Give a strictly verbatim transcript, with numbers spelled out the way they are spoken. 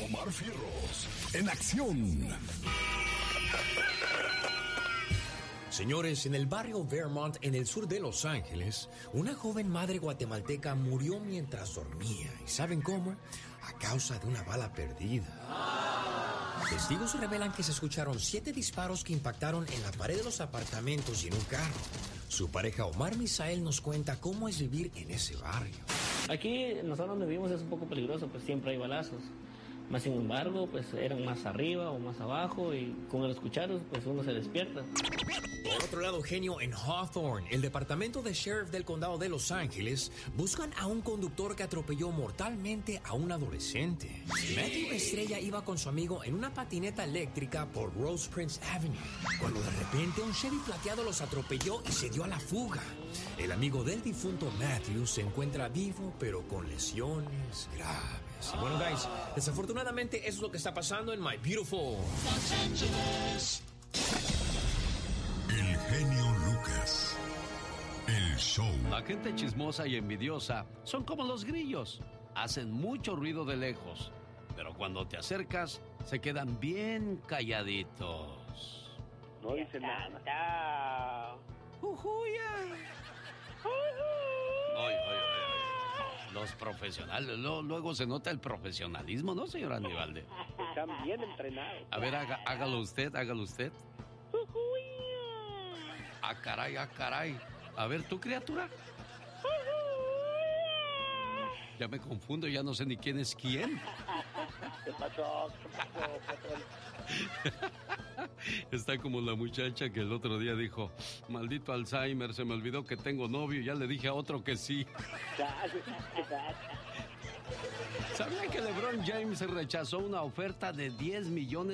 Omar Fierros, en acción. Señores, en el barrio Vermont, en el sur de Los Ángeles, una joven madre guatemalteca murió mientras dormía. ¿Y saben cómo? A causa de una bala perdida. Testigos revelan que se escucharon siete disparos que impactaron en la pared de los apartamentos y en un carro. Su pareja Omar Misael nos cuenta cómo es vivir en ese barrio. Aquí, nosotros donde vivimos es un poco peligroso, pues siempre hay balazos. Más sin embargo, pues eran más arriba o más abajo y con el escucharlos, pues uno se despierta. Por otro lado, genio, en Hawthorne, el departamento de sheriff del condado de Los Ángeles, buscan a un conductor que atropelló mortalmente a un adolescente. Matthew Estrella iba con su amigo en una patineta eléctrica por Rose Prince Avenue, cuando de repente un Chevy plateado los atropelló y se dio a la fuga. El amigo del difunto Matthew se encuentra vivo, pero con lesiones graves. Y bueno, guys, desafortunadamente eso es lo que está pasando en My Beautiful Los Ángeles. El genio Lucas. El show. La gente chismosa y envidiosa son como los grillos. Hacen mucho ruido de lejos, pero cuando te acercas, se quedan bien calladitos. No dicen nada. ¡Jujuya! Ay, ay, ay. Los profesionales, lo- luego se nota el profesionalismo, ¿no, señor Aníbalde? Están bien entrenados. A ver, haga- hágalo usted, hágalo usted. Ah, caray, ah, caray. A ver, ¿tú, criatura? Ya me confundo, ya no sé ni quién es quién. ¿Qué pasó? ¿Qué pasó? Está como la muchacha que el otro día dijo, maldito Alzheimer, se me olvidó que tengo novio, ya le dije a otro que sí. ¿Sabía que LeBron James rechazó una oferta de diez millones